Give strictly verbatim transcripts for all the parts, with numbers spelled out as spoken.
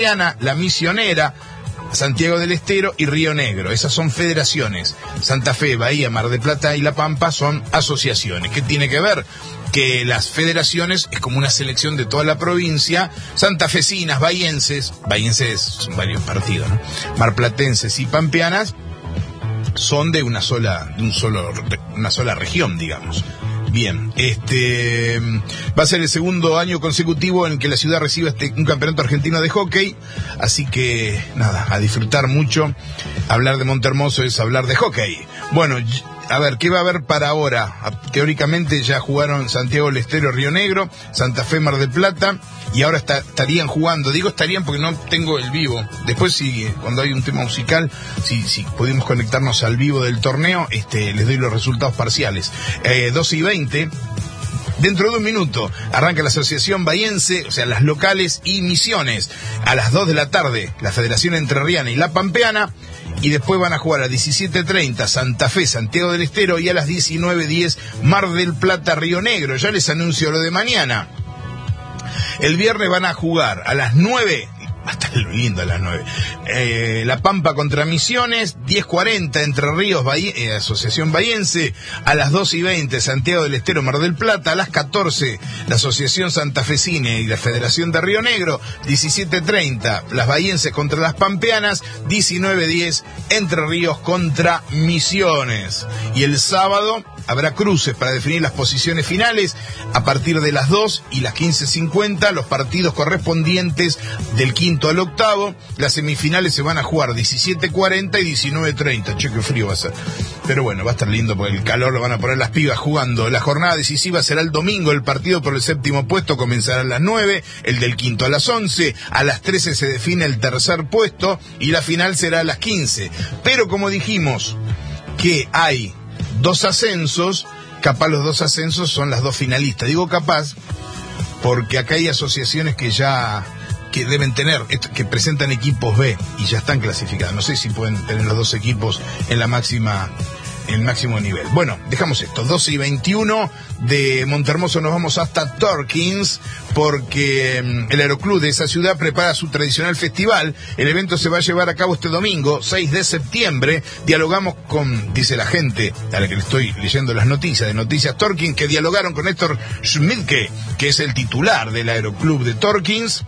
La Misionera, Santiago del Estero y Río Negro. Esas son federaciones. Santa Fe, Bahía, Mar del Plata y La Pampa son asociaciones. ¿Qué tiene que ver? Que las federaciones es como una selección de toda la provincia, santafesinas, bahienses, bahienses son varios partidos, ¿no? Marplatenses y pampeanas son de una sola, de un solo, una sola región, digamos. Bien, este va a ser el segundo año consecutivo en el que la ciudad recibe este, un campeonato argentino de hockey, así que nada, a disfrutar mucho. Hablar de Montehermoso es hablar de hockey. Bueno, a ver, ¿qué va a haber para ahora? Teóricamente ya jugaron Santiago del Estero, Río Negro, Santa Fe, Mar del Plata, y ahora está, estarían jugando. Digo estarían porque no tengo el vivo. Después, si cuando hay un tema musical, si, si pudimos conectarnos al vivo del torneo, este, les doy los resultados parciales. Eh, doce y veinte. Dentro de un minuto arranca la Asociación Bahiense, o sea, las locales y Misiones. A las dos de la tarde, la Federación Entrerriana y La Pampeana. Y después van a jugar a las diecisiete treinta Santa Fe, Santiago del Estero, y a las diecinueve diez Mar del Plata, Río Negro. Ya les anuncio lo de mañana. El viernes van a jugar a las nueve. Va a estar lindo a las nueve. Eh, La Pampa contra Misiones, diez cuarenta Entre Ríos, Bahía, eh, Asociación Bahiense, a las doce y veinte Santiago del Estero, Mar del Plata, a las catorce la Asociación Santafesina y la Federación de Río Negro, diecisiete treinta las bahienses contra las pampeanas, diecinueve diez Entre Ríos contra Misiones. Y el sábado habrá cruces para definir las posiciones finales a partir de las dos y las quince cincuenta, los partidos correspondientes del quinto al octavo. Las semifinales se van a jugar diecisiete cuarenta y diecinueve treinta. Che, qué frío va a ser. Pero bueno, va a estar lindo porque el calor lo van a poner las pibas jugando. La jornada decisiva será el domingo. El partido por el séptimo puesto comenzará a las nueve, el del quinto a las once, a las trece se define el tercer puesto y la final será a las quince. Pero como dijimos que hay dos ascensos, capaz los dos ascensos son las dos finalistas. Digo capaz porque acá hay asociaciones que ya que deben tener, que presentan equipos B y ya están clasificadas. No sé si pueden tener los dos equipos en la máxima, en el máximo nivel. Bueno, dejamos esto. doce y veintiuno de Montehermoso nos vamos hasta Torkins porque el aeroclub de esa ciudad prepara su tradicional festival. El evento se va a llevar a cabo este domingo, seis de septiembre. Dialogamos con, dice la gente a la que le estoy leyendo las noticias de Noticias Torkins, que dialogaron con Héctor Schmidtke, que es el titular del aeroclub de Torkins.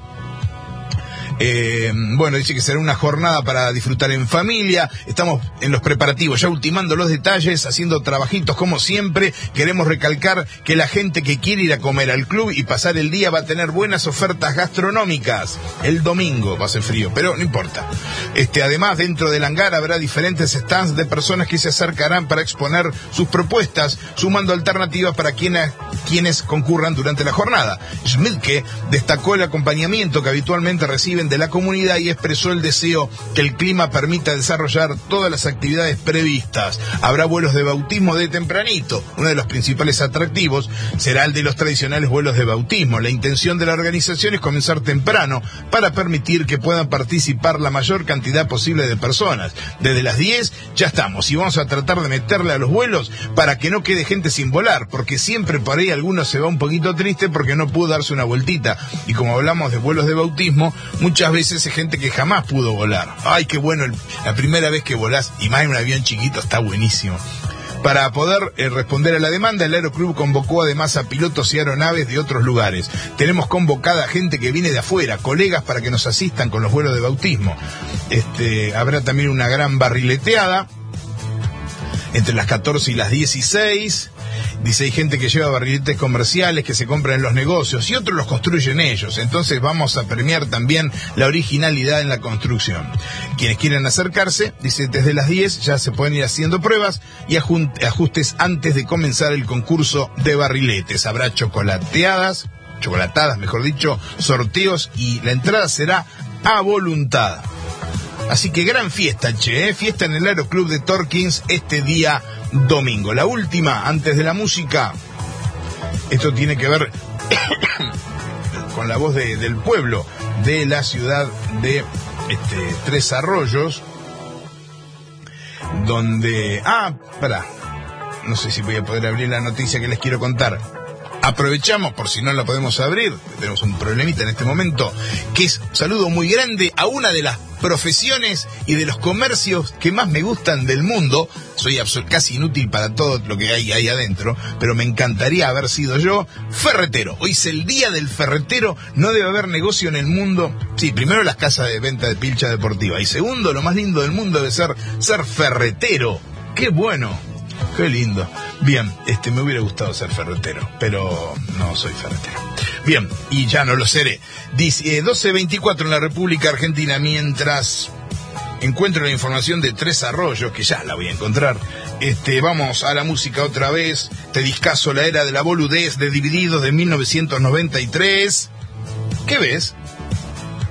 Eh, bueno, dice que será una jornada para disfrutar en familia. Estamos en los preparativos, ya ultimando los detalles, haciendo trabajitos como siempre. Queremos recalcar que la gente que quiere ir a comer al club y pasar el día va a tener buenas ofertas gastronómicas. El domingo va a ser frío, pero no importa. Este, además, dentro del hangar habrá diferentes stands de personas que se acercarán para exponer sus propuestas, sumando alternativas para quienes, quienes concurran durante la jornada. Schmidtke destacó el acompañamiento que habitualmente reciben de la comunidad y expresó el deseo que el clima permita desarrollar todas las actividades previstas. Habrá vuelos de bautismo de tempranito. Uno de los principales atractivos será el de los tradicionales vuelos de bautismo. La intención de la organización es comenzar temprano para permitir que puedan participar la mayor cantidad posible de personas. Desde las diez ya estamos y vamos a tratar de meterle a los vuelos para que no quede gente sin volar, porque siempre por ahí alguno se va un poquito triste porque no pudo darse una vueltita. Y como hablamos de vuelos de bautismo, muchas veces hay gente que jamás pudo volar. Ay, qué bueno, el, la primera vez que volás, y más en un avión chiquito, está buenísimo. Para poder eh, responder a la demanda, el Aeroclub convocó además a pilotos y aeronaves de otros lugares. Tenemos convocada gente que viene de afuera, colegas para que nos asistan con los vuelos de bautismo. Este, habrá también una gran barrileteada entre las catorce y las dieciséis. Dice, hay gente que lleva barriletes comerciales que se compran en los negocios y otros los construyen ellos. Entonces vamos a premiar también la originalidad en la construcción. Quienes quieran acercarse, dice, desde las diez ya se pueden ir haciendo pruebas y ajustes antes de comenzar el concurso de barriletes. Habrá chocolateadas, chocolatadas, mejor dicho, sorteos y la entrada será a voluntad. Así que gran fiesta, che, ¿eh? Fiesta en el Aeroclub de Torkins este día domingo. La última, antes de la música, esto tiene que ver con la voz de, del pueblo de la ciudad de este, Tres Arroyos, donde... Ah, pará, no sé si voy a poder abrir la noticia que les quiero contar. Aprovechamos, por si no la podemos abrir, tenemos un problemita en este momento, que es un saludo muy grande a una de las profesiones y de los comercios que más me gustan del mundo. Soy casi inútil para todo lo que hay ahí adentro, pero me encantaría haber sido yo ferretero. Hoy es el día del ferretero, no debe haber negocio en el mundo. Sí, primero las casas de venta de pilcha deportiva, y segundo, lo más lindo del mundo debe ser ser ferretero. ¡Qué bueno! Qué lindo. Bien, este me hubiera gustado ser ferretero, pero no soy ferretero. Bien, y ya no lo seré. Dice, eh, doce veinticuatro en la República Argentina, mientras encuentro la información de Tres Arroyos, que ya la voy a encontrar. Este, vamos a la música otra vez. Te discazo La Era de la Boludez de Divididos de mil novecientos noventa y tres. ¿Qué ves?